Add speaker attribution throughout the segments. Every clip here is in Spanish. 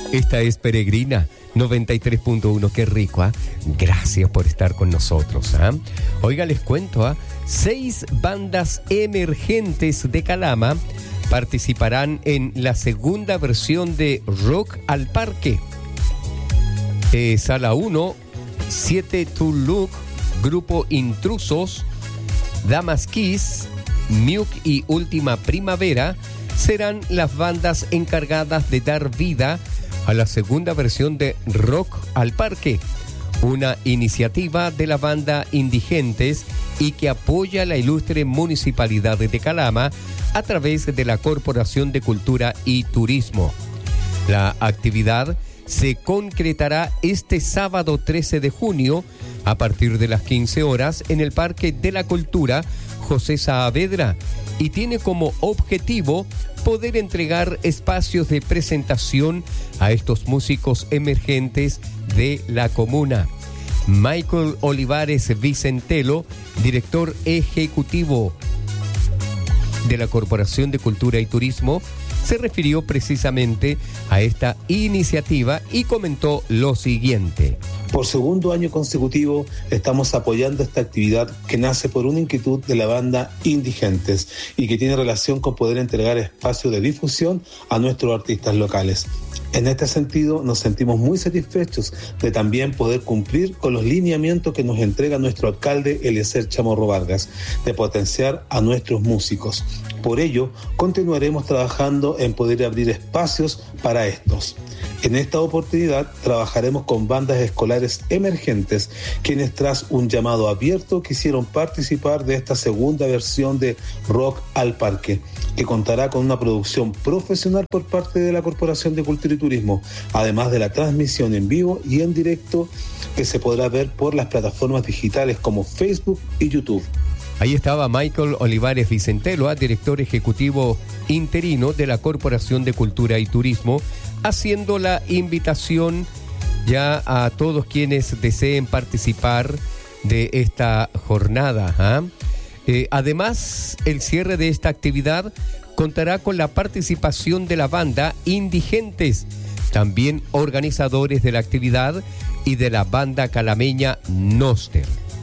Speaker 1: Esta es Peregrina 93.1, qué rico, ¿eh? Gracias por estar con nosotros, ¿eh? Oiga, les cuento, 6 bandas emergentes de Calama participarán en la segunda versión de Rock al Parque. Sala 1, 7 to Look, Grupo Intrusos, Damas Kiss, Miuk y Última Primavera serán las bandas encargadas de dar vida a la segunda versión de Rock al Parque, una iniciativa de la banda Indigentes y que apoya la ilustre Municipalidad de Calama a través de la Corporación de Cultura y Turismo. La actividad se concretará este sábado 13 de junio a partir de las 15 horas en el Parque de la Cultura José Saavedra y tiene como objetivo poder entregar espacios de presentación a estos músicos emergentes de la comuna. Michael Olivares Vicentelo, director ejecutivo de la Corporación de Cultura y Turismo, se refirió precisamente a esta iniciativa y comentó lo siguiente.
Speaker 2: Por segundo año consecutivo estamos apoyando esta actividad que nace por una inquietud de la banda Indigentes y que tiene relación con poder entregar espacio de difusión a nuestros artistas locales. En este sentido, nos sentimos muy satisfechos de también poder cumplir con los lineamientos que nos entrega nuestro alcalde Eliezer Chamorro Vargas, de potenciar a nuestros músicos. Por ello, continuaremos trabajando en poder abrir espacios para estos. En esta oportunidad trabajaremos con bandas escolares emergentes, quienes tras un llamado abierto quisieron participar de esta segunda versión de Rock al Parque, que contará con una producción profesional por parte de la Corporación de Cultura y Turismo, además de la transmisión en vivo y en directo que se podrá ver por las plataformas digitales como Facebook y YouTube.
Speaker 1: Ahí estaba Michael Olivares Vicentelo, director ejecutivo interino de la Corporación de Cultura y Turismo, haciendo la invitación ya a todos quienes deseen participar de esta jornada. Además, el cierre de esta actividad contará con la participación de la banda Indigentes, también organizadores de la actividad, y de la banda calameña Noster.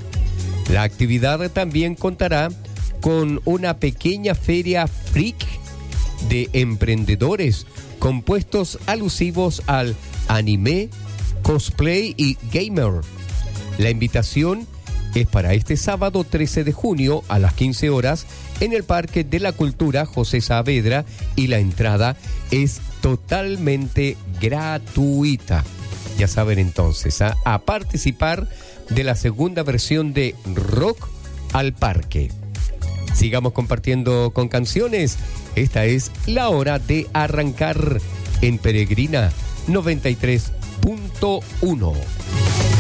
Speaker 1: La actividad también contará con una pequeña feria freak de emprendedores con puestos alusivos al anime, cosplay y gamer. La invitación es para este sábado 13 de junio a las 15 horas en el Parque de la Cultura José Saavedra y la entrada es totalmente gratuita. Ya saben entonces, a participar de la segunda versión de Rock al Parque. Sigamos compartiendo con canciones. Esta es la hora de arrancar en Peregrina 93.1.